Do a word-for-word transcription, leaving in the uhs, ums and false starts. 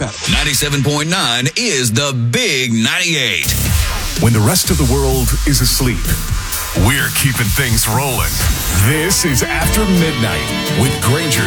ninety-seven point nine is the Big ninety-eight. When the rest of the world is asleep, we're keeping things rolling. This is After Midnight with Granger's